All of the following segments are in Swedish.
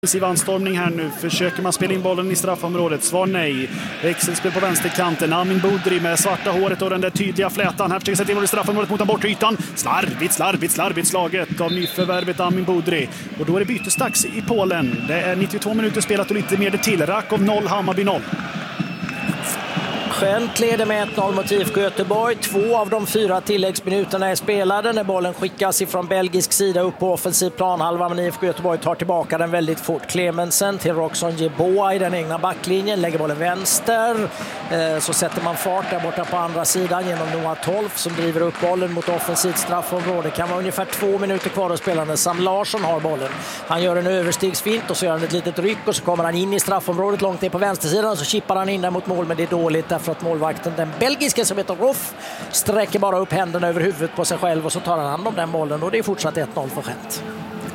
Offensiv anstormning här nu. Försöker man spela in bollen i straffområdet? Svar nej. Växelspel på vänsterkanten. Amin Budri med svarta håret och den där tydliga flätan. Här försöker sätta in bollen i straffområdet mot den bortre ytan. Slarvigt slaget av nyförvärvet Amin Budri. Och då är det bytesdags i Polen. Det är 92 minuter spelat och lite mer det till. Rakov 0, Hammarby 0. Gent leder med 1-0 mot IFK Göteborg. 2 av de 4 tilläggsminuterna är spelade när bollen skickas ifrån belgisk sida upp på offensiv planhalva, men IFK Göteborg tar tillbaka den väldigt fort. Clemensen till Roxon Jeboa i den egna backlinjen, lägger bollen vänster. Så sätter man fart där borta på andra sidan genom Noah Tolf som driver upp bollen mot offensivt straffområde. Det kan vara ungefär 2 minuter kvar att spela när Sam Larsson har bollen. Han gör en överstegsfint och så gör han ett litet ryck och så kommer han in i straffområdet långt ner på vänstersidan och så chippar han in där mot mål, men det är dåligt därför att målvakten, den belgiska som heter Roff, sträcker bara upp händerna över huvudet på sig själv och så tar han hand om den bollen och det är fortsatt 1-0 för Gent.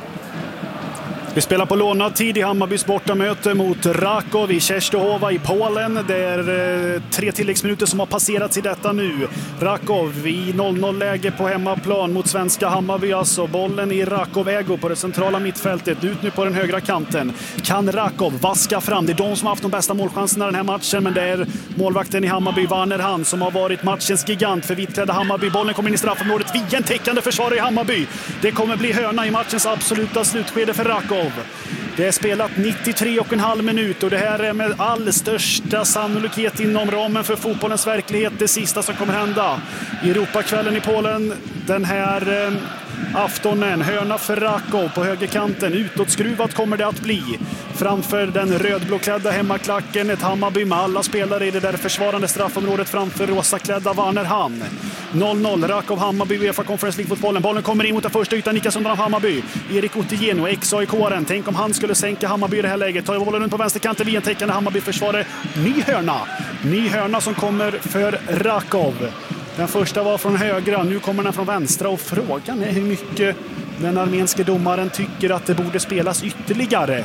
Vi spelar på lånad tid i Hammarbys bortamöte mot Rakov i Częstochowa i Polen. Det är 3 tilläggsminuter som har passerats i detta nu. Rakov i 0-0-läge på hemmaplan mot svenska Hammarby. Alltså bollen i Rakov-ägo på det centrala mittfältet. Ut nu på den högra kanten. Kan Rakov vaska fram? Det är de som har haft de bästa målchanserna den här matchen, men det är målvakten i Hammarby, Warner Hahn, som har varit matchens gigant för vitklädda Hammarby. Bollen kommer in i straffområdet via en täckande försvarare i Hammarby. Det kommer bli hörna i matchens absoluta slutskede för Rakov. Det är spelat 93,5 minut och det här är med all största sannolikhet inom ramen för fotbollens verklighet det sista som kommer hända i Europakvällen i Polen den här aftonen. Hörna för Rakov på högerkanten. Utåtskruvat kommer det att bli framför den rödblåklädda hemmaklacken. Ett Hammarby med alla spelare i det där försvarande straffområdet framför rosaklädda Warner Hahn. 0-0, Rakov Hammarby, UEFA Conference League-fotbollen. Bollen kommer in mot den första ytan, nickas undan av Hammarby. Erik Otieno, ex-AIK-aren. Tänk om han skulle sänka Hammarby i det här läget. Tar bollen runt på vänsterkanten via en täckande Hammarby-försvarare. Ny hörna som kommer för Rakov. Den första var från högra, nu kommer den från vänstra och frågan är hur mycket den armenske domaren tycker att det borde spelas ytterligare.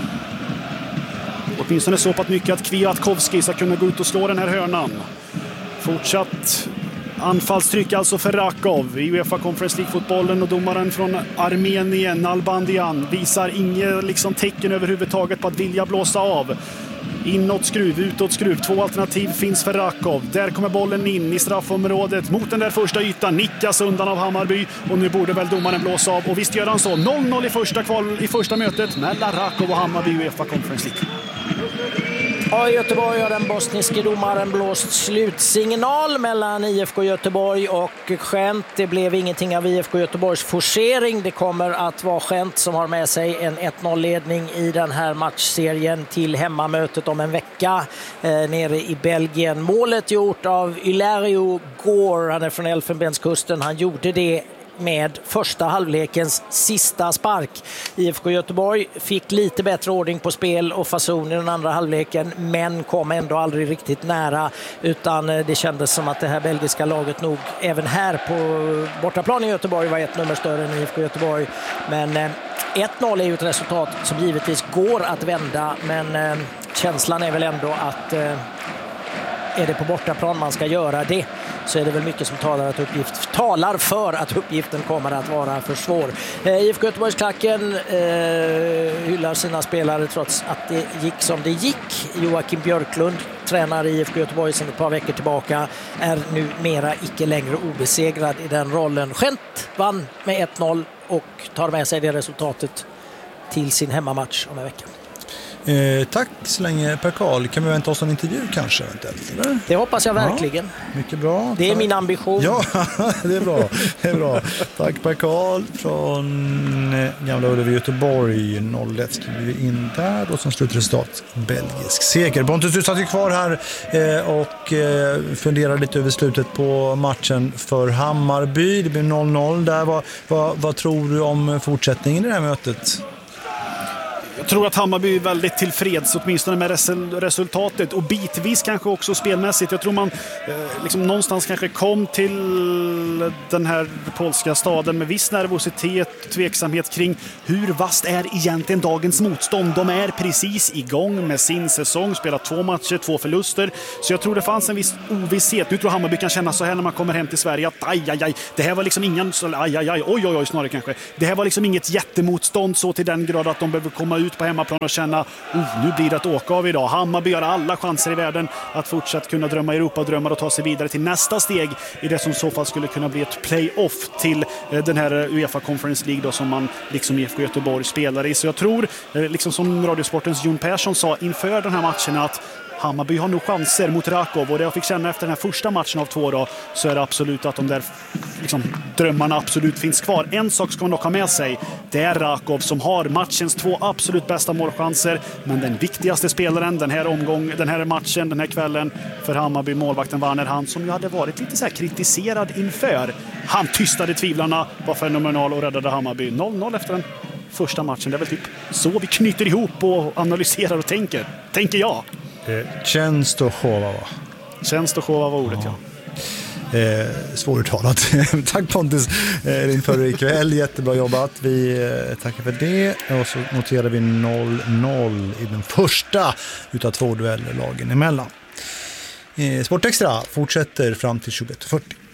Åtminstone så på mycket att Kwiatkowski ska kunna gå ut och slå den här hörnan. Fortsatt anfallstryck alltså för Rakov i UEFA Conference League-fotbollen och domaren från Armenien, Nalbandian, visar inget tecken överhuvudtaget på att vilja blåsa av. Inåt skruv, utåt skruv. 2 alternativ finns för Rakov. Där kommer bollen in i straffområdet mot den där första ytan. Nickas undan av Hammarby och nu borde väl domaren blåsa av. Och visst gör han så. 0-0 i första mötet mellan Rakov och Hammarby i UEFA Conference League. Ja, i Göteborg har den bosniske domaren blåst slutsignal mellan IFK Göteborg och Gent. Det blev ingenting av IFK Göteborgs forcering. Det kommer att vara Gent som har med sig en 1-0-ledning i den här matchserien till hemmamötet om en vecka nere i Belgien. Målet gjort av Ilario Gore, han är från Elfenbenskusten. Han gjorde det med första halvlekens sista spark. IFK Göteborg fick lite bättre ordning på spel och fason i den andra halvleken, men kom ändå aldrig riktigt nära, utan det kändes som att det här belgiska laget nog även här på bortaplan i Göteborg var ett nummer större än IFK Göteborg. Men 1-0 är ju ett resultat som givetvis går att vända, men känslan är väl ändå att är det på bortaplan man ska göra det, så är det väl mycket som talar för att uppgiften kommer att vara för svår. IFK Göteborgsklacken hyllar sina spelare trots att det gick som det gick. Joakim Björklund, tränare i IFK Göteborg sedan ett par veckor tillbaka, är nu mera icke längre obesegrad i den rollen. Gent vann med 1-0 och tar med sig det resultatet till sin hemmamatch om en vecka. Tack så länge, Per Karl. Kan vi vänta oss en intervju kanske? Eller? Det hoppas jag verkligen. Ja, mycket bra. Det är min ambition. Ja, det är bra. Tack Per Karl från Gamla Ullevi Göteborg. 0-1 skriver vi in där och som slutresultat belgisk seger. Pontus, du satt ju kvar här och funderar lite över slutet på matchen för Hammarby. Det blir 0-0 där. Vad tror du om fortsättningen i det här mötet? Jag tror att Hammarby är väldigt tillfreds åtminstone med resultatet och bitvis kanske också spelmässigt. Jag tror man någonstans kanske kom till den här polska staden med viss nervositet, tveksamhet kring hur vast är egentligen dagens motstånd. De är precis igång med sin säsong, spelat 2 matcher, 2 förluster. Så jag tror det fanns en viss ovisshet. Nu tror Hammarby kan känna så här när man kommer hem till Sverige att aj, det här var ingen oj snarare kanske. Det här var inget jättemotstånd så till den grad att de behöver komma ut ut på hemmaplan och känna nu blir det att åka av idag. Hammarby har alla chanser i världen att fortsätta kunna drömma Europa-drömmar och ta sig vidare till nästa steg i det som i så fall skulle kunna bli ett play-off till den här UEFA Conference League då, som man liksom IFK Göteborg spelar i. Så jag tror, liksom som Radiosportens Jon Persson sa inför den här matchen, att Hammarby har nog chanser mot Rakov, och det jag fick känna efter den här första matchen av 2 då, så är det absolut att de där liksom, drömmarna absolut finns kvar. En sak ska man dock ha med sig, det är Rakov som har matchens 2 absolut bästa målchanser, men den viktigaste spelaren den här matchen, den här kvällen för Hammarby, målvakten Werner Hand, som ju hade varit lite så här kritiserad inför, han tystade tvivlarna, var fenomenal och räddade Hammarby. 0-0 efter den första matchen. Det är väl typ så vi knyter ihop och analyserar och tänker jag. Częstochowa, va? Częstochowa var ordet, ja. Svåruttalat. Tack Pontus inför ikväll. Jättebra jobbat. Vi tackar för det. Och så noterar vi 0-0 i den första utav 2 dueller lagen emellan. Sportextra fortsätter fram till 21:40.